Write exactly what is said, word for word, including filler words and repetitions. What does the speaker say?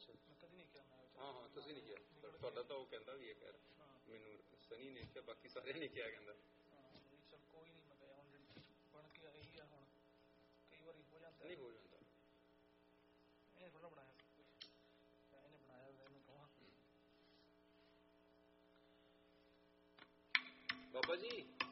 ਕਦੀ ਨਹੀਂ ਕਿਹਾ। ਹਾਂ ਹਾਂ ਤੁਸੀਂ ਨਹੀਂ ਕਿਹਾ, ਤੁਹਾਡਾ ਤਾਂ ਉਹ ਕਹਿੰਦਾ ਵੀ ਹੈ ਖੈਰ, ਮੈਨੂੰ ਸਨੀ ਨੇ ਕਿਹਾ, ਬਾਕੀ ਸਾਰਿਆਂ ਨੇ ਕਿਹਾ ਕਹਿੰਦਾ। ਚਲ ਕੋਈ ਨਹੀਂ, ਮੈਂ ਹੁਣ ਜਿਹੜੀ ਬਣ ਕੇ ਆਈ ਆ ਹੁਣ ਕਈ ਵਾਰੀ ਹੋ ਜਾਂਦਾ। ਨਹੀਂ ਹੋ ਜਾਂਦਾ, ਇਹਨੇ ਥੋੜਾ ਬਣਾਇਆ ਸਭ ਕੁਛ, ਇਹਨੇ ਬਣਾਇਆ ਇਹਨੂੰ ਕਹਾਂ। ਬਾਬਾ ਜੀ